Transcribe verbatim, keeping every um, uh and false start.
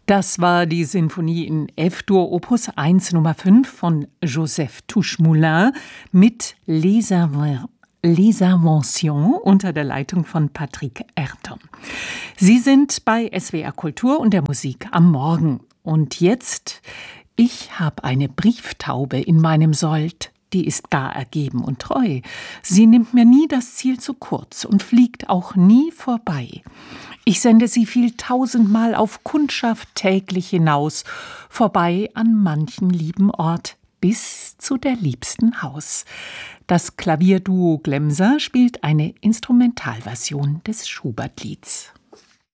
Das war die Sinfonie in F-Dur Opus eins Nummer fünf von Joseph Touche-Moulin mit Les Inven- Les Inventions unter der Leitung von Patrick Erton. Sie sind bei S W R Kultur und der Musik am Morgen. Und jetzt, ich habe eine Brieftaube in meinem Sold. Die ist gar ergeben und treu. Sie nimmt mir nie das Ziel zu kurz und fliegt auch nie vorbei. Ich sende sie viel tausendmal auf Kundschaft täglich hinaus, vorbei an manchen lieben Ort, bis zu der liebsten Haus. Das Klavierduo Glemser spielt eine Instrumentalversion des Schubert-Lieds.